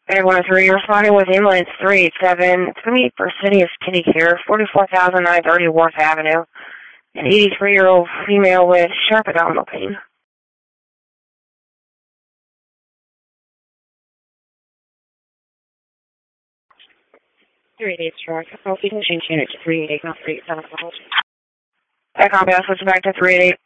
Hey, 103, you're responding with ambulance 387. It's going to be for City of Kitty Care, 44,930 Worth Avenue. An 83-year-old female with sharp abdominal pain. 388 Shark. I'll be machine unit to 388, not 387. I copy. I'll switch back to 388.